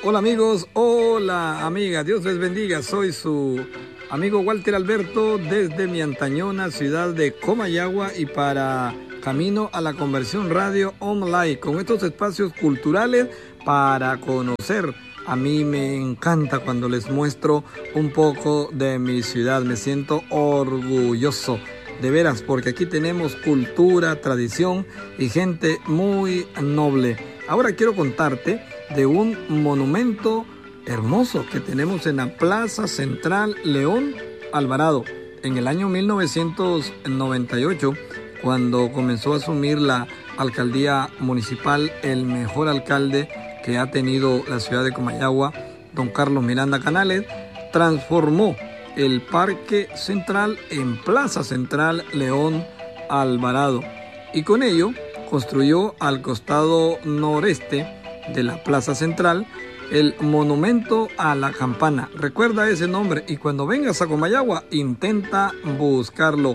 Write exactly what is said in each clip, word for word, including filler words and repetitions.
Hola amigos, hola amigas, Dios les bendiga. Soy su amigo Walter Alberto desde mi antañona ciudad de Comayagua y para Camino a la Conversión Radio Online con estos espacios culturales para conocer. A mí me encanta cuando les muestro un poco de mi ciudad, me siento orgulloso. De veras, porque aquí tenemos cultura, tradición y gente muy noble. Ahora quiero contarte de un monumento hermoso que tenemos en la Plaza Central León Alvarado. En el año mil novecientos noventa y ocho, cuando comenzó a asumir la alcaldía municipal, el mejor alcalde que ha tenido la ciudad de Comayagua, don Carlos Miranda Canales, transformó el Parque Central en Plaza Central León Alvarado y con ello construyó al costado noreste de la Plaza Central el monumento a la campana. Recuerda ese nombre y cuando vengas a Comayagua intenta buscarlo.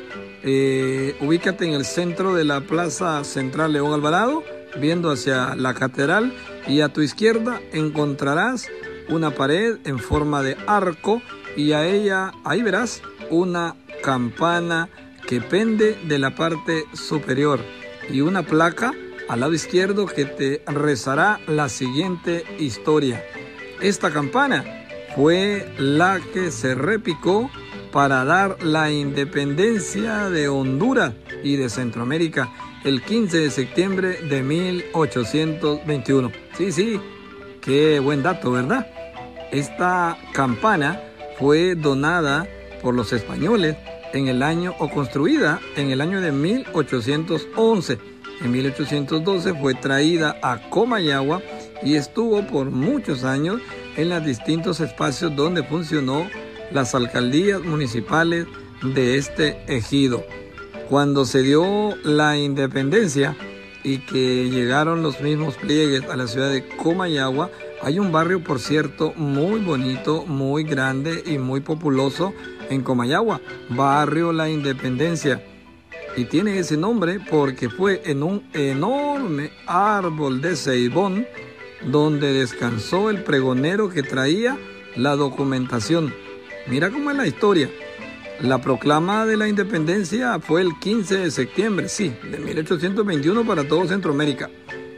Eh, ubícate en el centro de la Plaza Central León Alvarado, viendo hacia la catedral, y a tu izquierda encontrarás una pared en forma de arco y a ella, ahí verás una campana que pende de la parte superior y una placa al lado izquierdo que te rezará la siguiente historia. Esta campana fue la que se repicó para dar la independencia de Honduras y de Centroamérica el quince de septiembre de mil ochocientos veintiuno. Sí, sí, qué buen dato, ¿verdad? Esta campana fue donada por los españoles en el año o construida en el año de mil ochocientos once. En mil ochocientos doce fue traída a Comayagua y estuvo por muchos años en los distintos espacios donde funcionó las alcaldías municipales de este ejido. Cuando se dio la independencia y que llegaron los mismos pliegues a la ciudad de Comayagua, hay un barrio, por cierto, muy bonito, muy grande y muy populoso en Comayagua, Barrio La Independencia. Y tiene ese nombre porque fue en un enorme árbol de ceibón donde descansó el pregonero que traía la documentación. Mira cómo es la historia. La proclama de la independencia fue el quince de septiembre, sí, de mil ochocientos veintiuno para todo Centroamérica.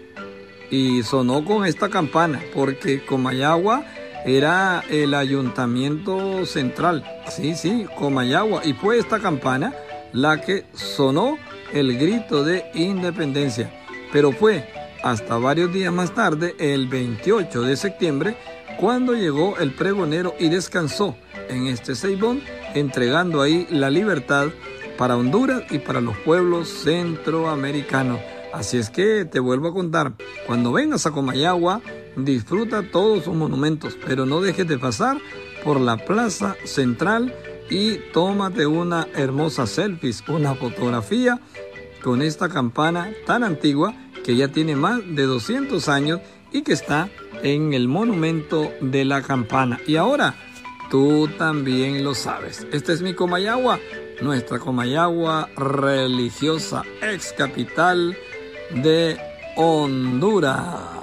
Y sonó con esta campana porque Comayagua era el ayuntamiento central. Sí, sí, Comayagua. Y fue esta campana la que sonó el grito de independencia. Pero fue hasta varios días más tarde, el veintiocho de septiembre, cuando llegó el pregonero y descansó en este ceibón, entregando ahí la libertad para Honduras y para los pueblos centroamericanos. Así es que te vuelvo a contar, cuando vengas a Comayagua, disfruta todos sus monumentos, pero no dejes de pasar por la Plaza Central y tómate una hermosa selfie, una fotografía con esta campana tan antigua que ya tiene más de doscientos años y que está en el monumento de la campana. Y ahora, tú también lo sabes. Esta es mi Comayagua, nuestra Comayagua religiosa, ex capital de Honduras.